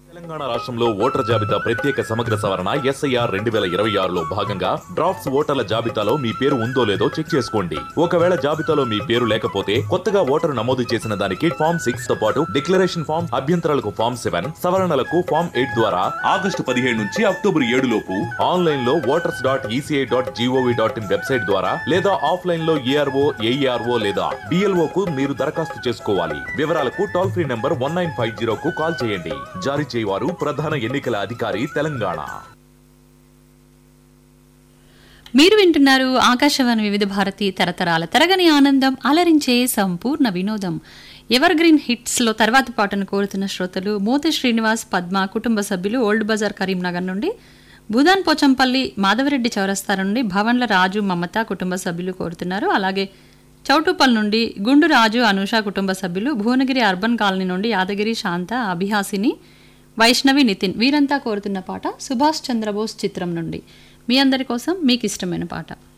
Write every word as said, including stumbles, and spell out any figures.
తెలంగాణ రాష్ట్రంలో ఓటర్ జాబితా ప్రత్యేక సమగ్ర సవరణ ఎస్ఐఆర్ రెండు వేల ఇరవై ఆరులో భాగంగా డ్రాఫ్ట్స్ ఓటర్ల జాబితాలో మీ పేరు ఉందో లేదో చెక్ చేసుకోండి. ఒకవేళ జాబితాలో మీ పేరు లేకపోతే కొత్తగా ఓటరు నమోదు చేసిన దానికి ఫామ్ సిక్స్ తో పాటు డిక్లరేషన్ ఫామ్, అభ్యంతరాలకు ఫామ్ సెవెన్, సవరణలకు ఫామ్ ఎయిట్ ద్వారా ఆగస్టు పదిహేడు నుంచి అక్టోబర్ ఏడు లోపు ఆన్లైన్ లో voters dot ECI dot GOV dot in website ద్వారా లేదా ఆఫ్లైన్ లో ఏఆర్ఓ ఏఈఆర్ఓ లేదా బిఎల్ఓ కు మీరు దరఖాస్తు చేసుకోవాలి. వివరాలకు toll free number one nine five zero కు కాల్ చేయండి. జారీ వారు ప్రధాన ఎన్నికల అధికారి తెలంగాణ. మీరు వింటున్నారు ఆకాశవాణి వివిధ భారతి తరతరాల తరగని ఆనందం అలరించే సంపూర్ణ వినోదం. ఎవర్ గ్రీన్ హిట్స్ లో తర్వాతి పాటను కోరుతున్న శ్రోతలు మోతి శ్రీనివాస్, పద్మ, కుటుంబ సభ్యులు, ఓల్డ్ బజార్ కరీంనగర్ నుండి, భూదాన్ పోచంపల్లి మాధవరెడ్డి చౌరస్తా నుండి భవన్ల రాజు, మమత కుటుంబ సభ్యులు కోరుతున్నారు. అలాగే చౌటుపల్ నుండి గుండు రాజు, అనూష కుటుంబ సభ్యులు, భువనగిరి అర్బన్ కాలనీ నుండి యాదగిరి, శాంత, అభిహాసిని, వైష్ణవి, నితిన్ వీరంతా కోరుతున్న పాట సుభాష్ చంద్రబోస్ చిత్రం నుండి. మీ అందరి కోసం మీకు ఇష్టమైన పాట.